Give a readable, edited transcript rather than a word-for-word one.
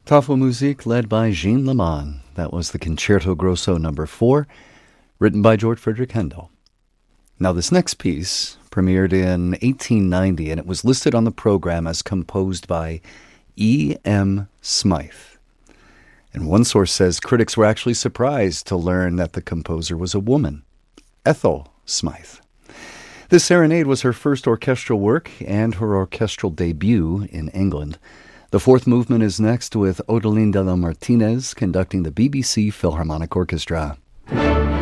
Tafelmusik led by Jean Leman. That was the Concerto Grosso No. 4, written by George Frederick Handel. Now this next piece premiered in 1890, and it was listed on the program as composed by E. M. Smythe. And one source says critics were actually surprised to learn that the composer was a woman, Ethel Smythe. This serenade was her first orchestral work and her orchestral debut in England. The fourth movement is next with Odeline de la Martinez conducting the BBC Philharmonic Orchestra.